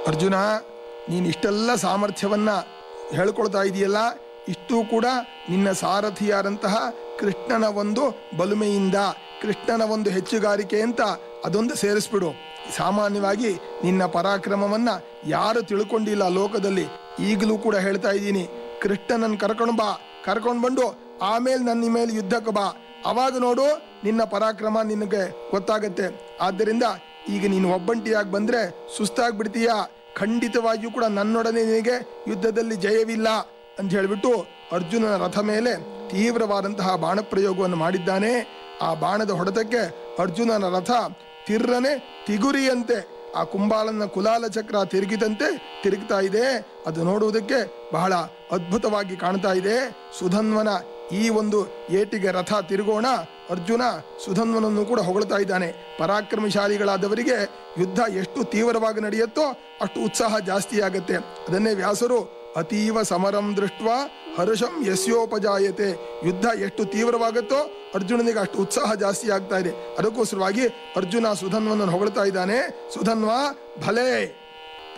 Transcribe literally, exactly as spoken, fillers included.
ಅರ್ಜುನ, ನೀನು ಇಷ್ಟೆಲ್ಲ ಸಾಮರ್ಥ್ಯವನ್ನ ಹೇಳ್ಕೊಳ್ತಾ ಇದೆಯಲ್ಲ, ಇಷ್ಟು ಕೂಡ ನಿನ್ನ ಸಾರಥಿಯಾದಂತಹ ಕೃಷ್ಣನ ಒಂದು ಬಲುಮೆಯಿಂದ, ಕೃಷ್ಣನ ಒಂದು ಹೆಚ್ಚುಗಾರಿಕೆ ಅಂತ ಅದೊಂದು ಸೇರಿಸ್ಬಿಡು. ಸಾಮಾನ್ಯವಾಗಿ ನಿನ್ನ ಪರಾಕ್ರಮವನ್ನ ಯಾರು ತಿಳ್ಕೊಂಡಿಲ್ಲ ಲೋಕದಲ್ಲಿ. ಈಗಲೂ ಕೂಡ ಹೇಳ್ತಾ ಇದ್ದೀನಿ, ಕೃಷ್ಣನನ್ನು ಕರ್ಕೊಂಡು ಬಾ, ಕರ್ಕೊಂಡು ಬಂದು ಆಮೇಲೆ ನನ್ನ ಮೇಲೆ ಯುದ್ಧಕ್ಕೆ ಬಾ. ಅವಾಗ ನೋಡು ನಿನ್ನ ಪರಾಕ್ರಮ ನಿನಗೆ ಗೊತ್ತಾಗತ್ತೆ. ಆದ್ದರಿಂದ ಈಗ ನೀನು ಒಬ್ಬಂಟಿಯಾಗಿ ಬಂದ್ರೆ ಸುಸ್ತಾಗ್ಬಿಡ್ತೀಯ. ಖಂಡಿತವಾಗಿಯೂ ಕೂಡ ನನ್ನೊಡನೆ ನಿನಗೆ ಯುದ್ಧದಲ್ಲಿ ಜಯವಿಲ್ಲ ಅಂತ ಹೇಳಿಬಿಟ್ಟು ಅರ್ಜುನನ ರಥ ಮೇಲೆ ತೀವ್ರವಾದಂತಹ ಬಾಣ ಪ್ರಯೋಗವನ್ನು ಮಾಡಿದ್ದಾನೆ. ಆ ಬಾಣದ ಹೊಡೆತಕ್ಕೆ ಅರ್ಜುನನ ರಥ ತಿರ್ರನೆ ತಿಗುರಿಯಂತೆ, ಆ ಕುಂಬಾಲನ ಕುಲಾಲ ಚಕ್ರ ತಿರುಗಿದಂತೆ ತಿರುಗ್ತಾ ಇದೆ. ಅದು ನೋಡುವುದಕ್ಕೆ ಬಹಳ ಅದ್ಭುತವಾಗಿ ಕಾಣ್ತಾ ಇದೆ. ಸುಧನ್ವನ ಈ ಒಂದು ಏಟಿಗೆ ರಥ ತಿರುಗೋಣ. ಅರ್ಜುನ ಸುಧನ್ವನನ್ನು ಕೂಡ ಹೊಗಳ್ತಾ ಇದ್ದಾನೆ. ಪರಾಕ್ರಮಶಾಲಿಗಳಾದವರಿಗೆ ಯುದ್ಧ ಎಷ್ಟು ತೀವ್ರವಾಗಿ ನಡೆಯುತ್ತೋ ಅಷ್ಟು ಉತ್ಸಾಹ ಜಾಸ್ತಿ ಆಗತ್ತೆ. ಅದನ್ನೇ ವ್ಯಾಸರು ಅತೀವ ಸಮರಂ ದೃಷ್ಟ ಹರ್ಷಂ ಯಸ್ಯೋಪಜಾಯತೆ, ಯುದ್ಧ ಎಷ್ಟು ತೀವ್ರವಾಗುತ್ತೋ ಅರ್ಜುನನಿಗೆ ಅಷ್ಟು ಉತ್ಸಾಹ ಜಾಸ್ತಿ ಆಗ್ತಾ ಇದೆ. ಅದಕ್ಕೋಸ್ಕರವಾಗಿ ಅರ್ಜುನ ಸುಧನ್ವನನ್ನು ಹೊಗಳ್ತಾ ಇದ್ದಾನೆ. ಸುಧನ್ವ ಭಲೇ